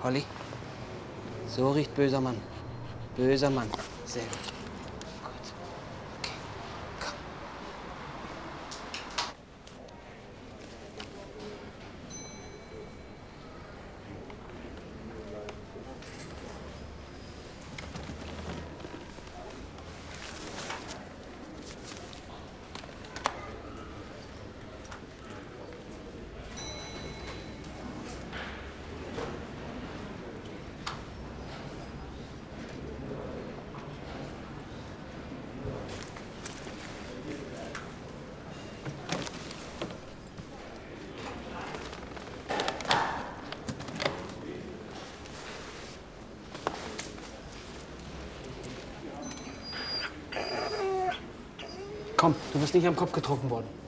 Holly, so riecht böser Mann. Böser Mann. Sehr gut. Gut. Okay. Komm. Komm, du bist nicht am Kopf getroffen worden.